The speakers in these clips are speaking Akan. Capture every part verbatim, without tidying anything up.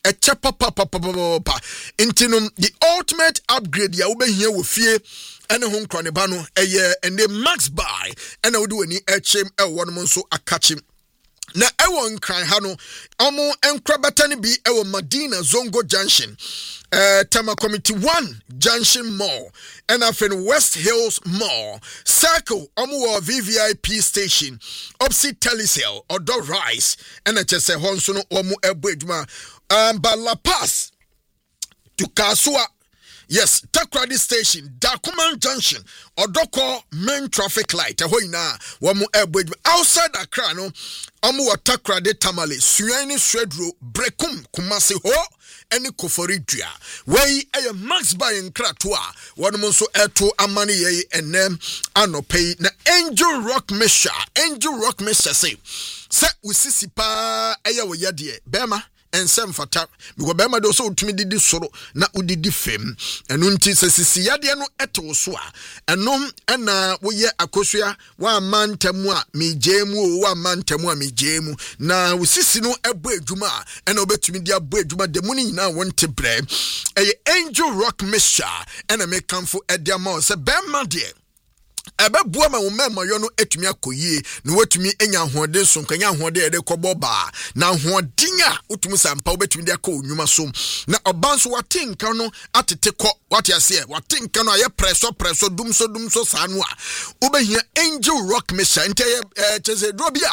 eche papa papa papa intinum the ultimate upgrade ya wobehia wo fie ene ho nkro ne ba no eye ende max buy ene wo de wani echem e wono mo nso akachim na ewo nkran ha no omo enkrabata ne bi ewo Madina Zongo Junction uh, Tama Committee one Junction Mall and after West Hills Mall Circle omo V V I P station opposite Telecel Odo Rice and I just say honso no omo ebo eduma um ba La Paz to Kasua. Yes, Takrady Station, Dakuman Junction, Odoko main traffic light. Ahoina, wamu airway outside Accra no, amu wa Takrady Tamale, Suyaini Swedro, Brekum, Kumasi Ho, any Koforidria. Way a max buy in Kratua, one monso airto amani ye and them ano pay na Angel Rock Mesha, Angel Rock Mesha say, set with Sisipa, Aya Yadie, Bema. And some fata because bema do so utimi didi soro na udidi fem enu nti sesisi yade no eto so a eno na wo ye akosua wa mantamu a mejemu o wa mantamu a mejemu na wosisi no ebo adwuma ena obetumi di abo adwuma de mu ni na wonte bre eye Angel Rock Mesha ena me kamfo ede ma se bema de ebe bua ma wo mema yo no etumi akoyie na watumi enya hoden so nkanya hoden ede kobo ba na hoden a utumi sampa obetumi de akọ onwuma so na obanso watinka no atete kọ wati ase watinka no aye preso preso dum so dum so sanu a obehia Angel Rock Mesha nte eh cheze drobia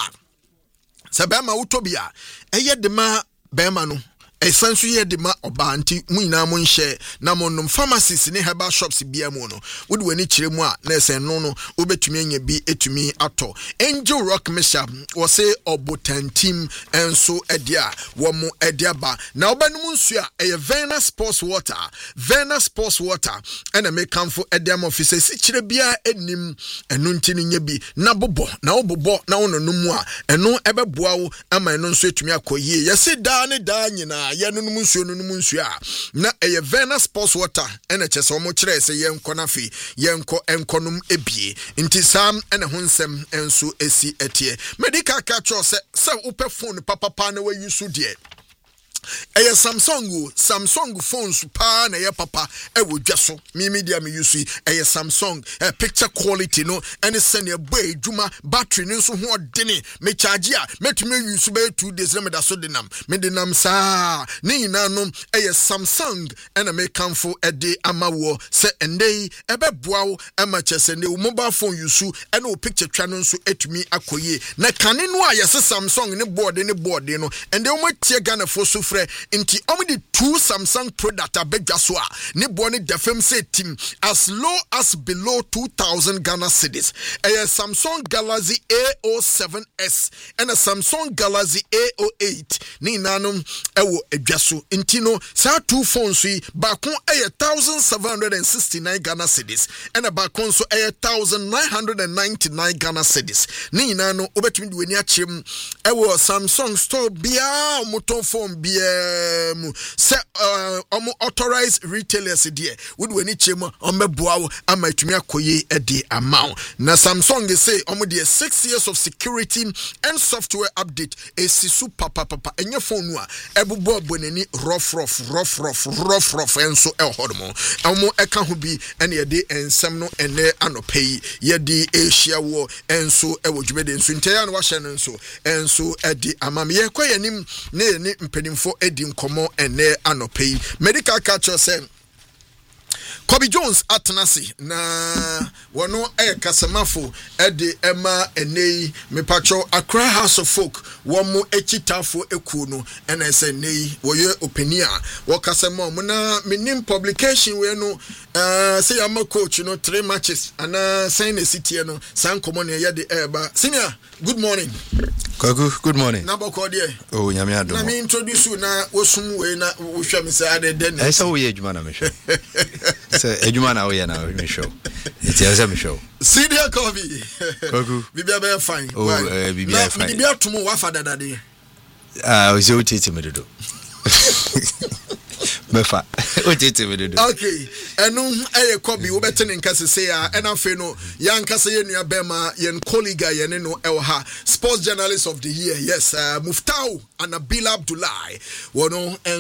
sabema utobia eye de ma bema no esansu ye de ma oba anti muina mo nhye na mo nom pharmacies ne herbal shops bia mu no wode wani kire mu a na esen no no obetumi anya bi etumi ato Angel Rock Mesha wo se obotantim enso edia wo mo edia ba na obanum nsu a eye Vena Sports Water Vena Sports Water ena me kamfo edia ma office si kire bia enim enu ntini nya bi na bobo na obobo na wono no mu a eno ebeboa wo ama eno nso etumi akoyie yesi da ne da nyina ya no num nsuo no num nsuo a na eye Vena Sports Water ena chese omo kire se yenko na fi yenko enkonum ebie nti sam ena ho nsem enso esi etie medical catch se se upe phone papa pa na we use de eye Samsung Samsung phones pa na ye papa e wo dwaso me media me use eye Samsung eh, picture quality no any send e boy djuma battery no so ho odene me charge a metumi use be two days na me da so denam me denam sa ni na no eye Samsung and me kamfo e de amawo se endei e be boa wo e ma chese ne mobile phone use e no picture twa no so etumi akoye na kane no a yese Samsung ne board ne board no ende o mo tie Ghana fo so inti omidi two Samsung product abedwaso a ne bo ne defem say team as low as below two thousand Ghana cedis a Samsung Galaxy A O seven S and a Samsung Galaxy A O eight ni nanom ewo edwaso inti no sa two phones yi bakon a one thousand seven hundred sixty-nine Ghana cedis and a bakon so a one thousand nine hundred ninety-nine Ghana cedis ni nano obetumi de weni achim ewo Samsung store bia moton phone bia Um, se uh, um, authorized retailers there would when it chemo on me boa ama tumi akoye e de amount na Samsung they say um the six years of security and software update is super papa papa enye phone wa ebubo bonani rough rough rough rough rough rough enso e hodomo um eka ho bi ene ye de ensem no ene anopay ye de asia wo enso e wodwumede enso ntia no wa hye no enso enso e de amam ye kwayanim ne ne mpanimfo edi nkomo ene anopay medical catcher say Kobe Jones atenasi na wono e kasamafo e de ema enei mepacho Accra House of Folk womo echitafo eku no ena ese nei woye openia wo kasama mo na minim publication we no eh say am coach no three matches ana sign a city no san komo ne ye de eba senior good morning Kwaku, good morning. Nabo ko de oh nyame adom na me introduce you na wosum we na wo hwa me say ade den I say wo ye adwuma na me hwe say adwuma na wo ye na me show it's a me show senior Kobe Kwaku bibia be fine oh uh, bibia fine bibia tomo wa fada dade ah o zo tete me do Mefa. Okay. Enu eye Kobe wo bete nka sese ya ena fe no ya nka se ye nua bema yen colleague ye ne no elha sports journalist of the year. Yes, uh, Muftau Anabila Abdullahi. Wono